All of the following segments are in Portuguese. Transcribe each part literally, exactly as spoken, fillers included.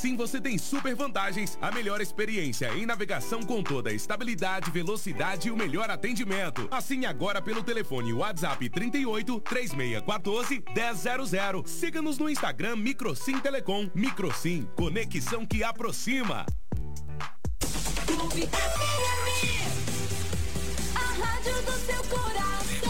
Sim, você tem super vantagens, a melhor experiência em navegação com toda a estabilidade, velocidade e o melhor atendimento. Assim agora pelo telefone WhatsApp trinta e oito, três seis um quatro, um zero zero zero. Siga-nos no Instagram Microsim Telecom. Microsim, conexão que aproxima. Clube F M, a rádio do seu coração.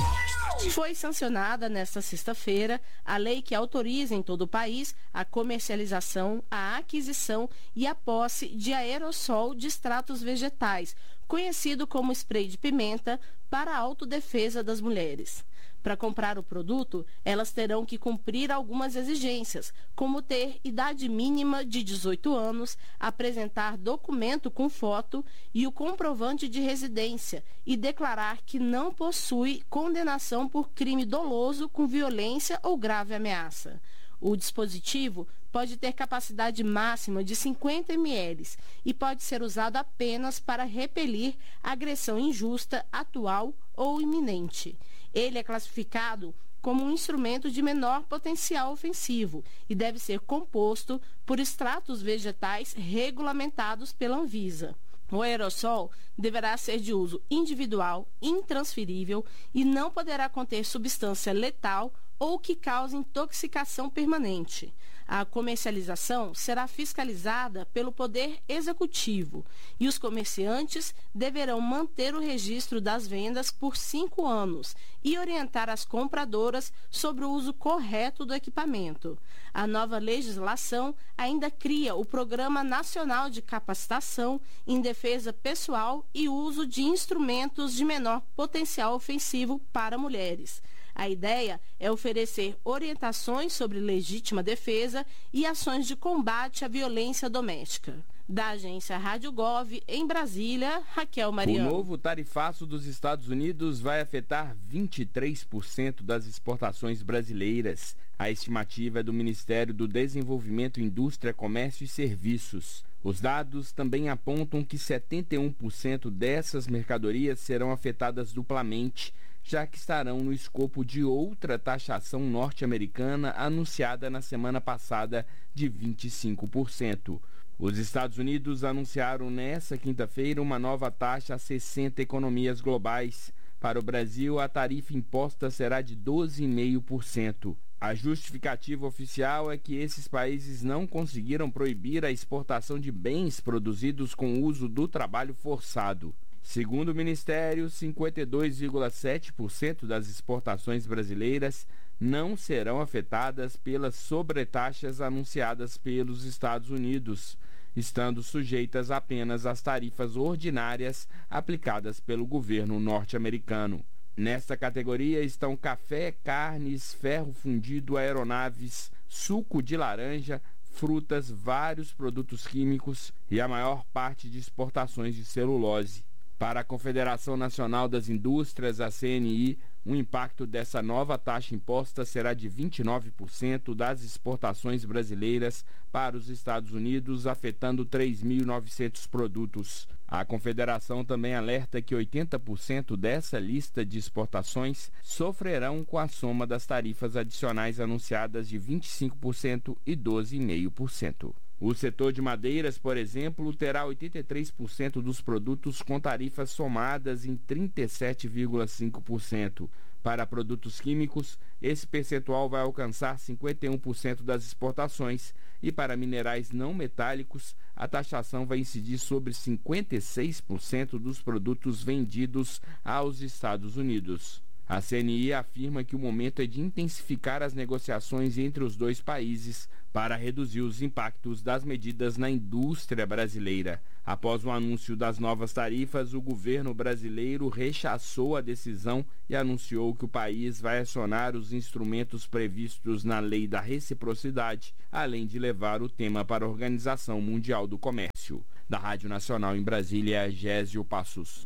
Foi sancionada nesta sexta-feira a lei que autoriza em todo o país a comercialização, a aquisição e a posse de aerossol de extratos vegetais, conhecido como spray de pimenta, para a autodefesa das mulheres. Para comprar o produto, elas terão que cumprir algumas exigências, como ter idade mínima de dezoito anos, apresentar documento com foto e o comprovante de residência e declarar que não possui condenação por crime doloso com violência ou grave ameaça. O dispositivo pode ter capacidade máxima de cinquenta mililitros e pode ser usado apenas para repelir agressão injusta, atual ou iminente. Ele é classificado como um instrumento de menor potencial ofensivo e deve ser composto por extratos vegetais regulamentados pela Anvisa. O aerossol deverá ser de uso individual, intransferível e não poderá conter substância letal ou que cause intoxicação permanente. A comercialização será fiscalizada pelo Poder Executivo e os comerciantes deverão manter o registro das vendas por cinco anos e orientar as compradoras sobre o uso correto do equipamento. A nova legislação ainda cria o Programa Nacional de Capacitação em Defesa Pessoal e Uso de Instrumentos de Menor Potencial Ofensivo para mulheres. A ideia é oferecer orientações sobre legítima defesa e ações de combate à violência doméstica. Da agência Rádio Gov, em Brasília, Raquel Mariano. O novo tarifaço dos Estados Unidos vai afetar vinte e três por cento das exportações brasileiras. A estimativa é do Ministério do Desenvolvimento, Indústria, Comércio e Serviços. Os dados também apontam que setenta e um por cento dessas mercadorias serão afetadas duplamente, já que estarão no escopo de outra taxação norte-americana anunciada na semana passada de vinte e cinco por cento. Os Estados Unidos anunciaram nesta quinta-feira uma nova taxa a sessenta economias globais. Para o Brasil, a tarifa imposta será de doze vírgula cinco por cento. A justificativa oficial é que esses países não conseguiram proibir a exportação de bens produzidos com o uso do trabalho forçado. Segundo o Ministério, cinquenta e dois vírgula sete por cento das exportações brasileiras não serão afetadas pelas sobretaxas anunciadas pelos Estados Unidos, estando sujeitas apenas às tarifas ordinárias aplicadas pelo governo norte-americano. Nesta categoria estão café, carnes, ferro fundido, aeronaves, suco de laranja, frutas, vários produtos químicos e a maior parte de exportações de celulose. Para a Confederação Nacional das Indústrias, a C N I, o impacto dessa nova taxa imposta será de vinte e nove por cento das exportações brasileiras para os Estados Unidos, afetando três mil e novecentos produtos. A Confederação também alerta que oitenta por cento dessa lista de exportações sofrerão com a soma das tarifas adicionais anunciadas de vinte e cinco por cento e doze vírgula cinco por cento. O setor de madeiras, por exemplo, terá oitenta e três por cento dos produtos com tarifas somadas em trinta e sete vírgula cinco por cento. Para produtos químicos, esse percentual vai alcançar cinquenta e um por cento das exportações e para minerais não metálicos, a taxação vai incidir sobre cinquenta e seis por cento dos produtos vendidos aos Estados Unidos. A C N I afirma que o momento é de intensificar as negociações entre os dois países para reduzir os impactos das medidas na indústria brasileira. Após o anúncio das novas tarifas, o governo brasileiro rechaçou a decisão e anunciou que o país vai acionar os instrumentos previstos na Lei da Reciprocidade, além de levar o tema para a Organização Mundial do Comércio. Da Rádio Nacional em Brasília, Gésio Passos.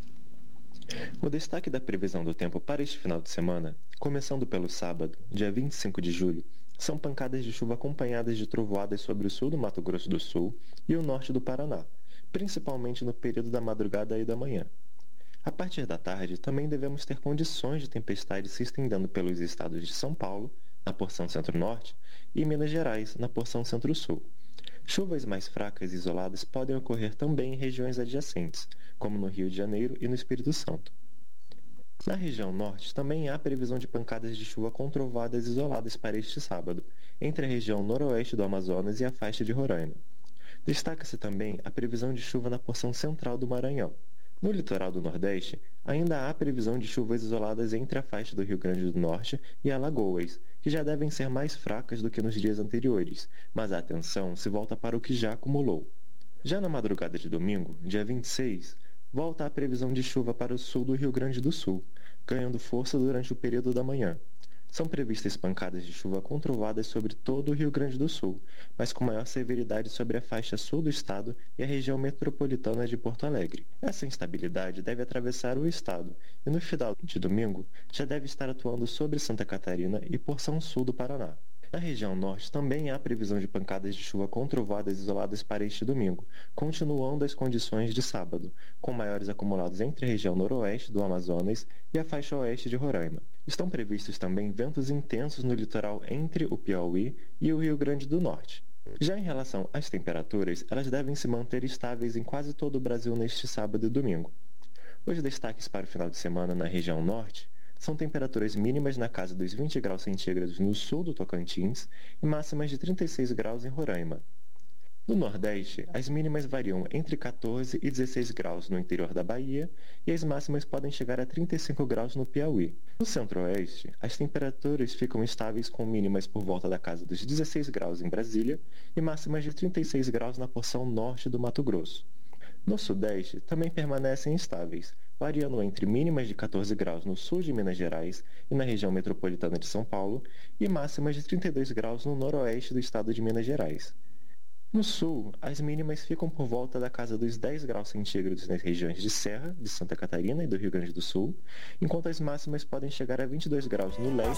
O destaque da previsão do tempo para este final de semana, começando pelo sábado, dia vinte e cinco de julho, são pancadas de chuva acompanhadas de trovoadas sobre o sul do Mato Grosso do Sul e o norte do Paraná, principalmente no período da madrugada e da manhã. A partir da tarde, também devemos ter condições de tempestade se estendendo pelos estados de São Paulo, na porção centro-norte, e Minas Gerais, na porção centro-sul. Chuvas mais fracas e isoladas podem ocorrer também em regiões adjacentes, como no Rio de Janeiro e no Espírito Santo. Na região norte, também há previsão de pancadas de chuva com trovoadas isoladas para este sábado, entre a região noroeste do Amazonas e a faixa de Roraima. Destaca-se também a previsão de chuva na porção central do Maranhão. No litoral do Nordeste, ainda há previsão de chuvas isoladas entre a faixa do Rio Grande do Norte e Alagoas, que já devem ser mais fracas do que nos dias anteriores, mas a atenção se volta para o que já acumulou. Já na madrugada de domingo, dia vinte e seis, volta a previsão de chuva para o sul do Rio Grande do Sul, ganhando força durante o período da manhã. São previstas pancadas de chuva com trovoadas sobre todo o Rio Grande do Sul, mas com maior severidade sobre a faixa sul do estado e a região metropolitana de Porto Alegre. Essa instabilidade deve atravessar o estado e no final de domingo já deve estar atuando sobre Santa Catarina e porção sul do Paraná. Na região norte também há previsão de pancadas de chuva com trovoadas isoladas para este domingo, continuando as condições de sábado, com maiores acumulados entre a região noroeste do Amazonas e a faixa oeste de Roraima. Estão previstos também ventos intensos no litoral entre o Piauí e o Rio Grande do Norte. Já em relação às temperaturas, elas devem se manter estáveis em quase todo o Brasil neste sábado e domingo. Os destaques para o final de semana na região norte são temperaturas mínimas na casa dos vinte graus centígrados no sul do Tocantins e máximas de trinta e seis graus em Roraima. No Nordeste, as mínimas variam entre quatorze e dezesseis graus no interior da Bahia e as máximas podem chegar a trinta e cinco graus no Piauí. No Centro-Oeste, as temperaturas ficam estáveis com mínimas por volta da casa dos dezesseis graus em Brasília e máximas de trinta e seis graus na porção norte do Mato Grosso. No Sudeste, também permanecem estáveis, variando entre mínimas de quatorze graus no sul de Minas Gerais e na região metropolitana de São Paulo e máximas de trinta e dois graus no noroeste do estado de Minas Gerais. No sul, as mínimas ficam por volta da casa dos dez graus centígrados nas regiões de Serra, de Santa Catarina e do Rio Grande do Sul, enquanto as máximas podem chegar a vinte e dois graus no leste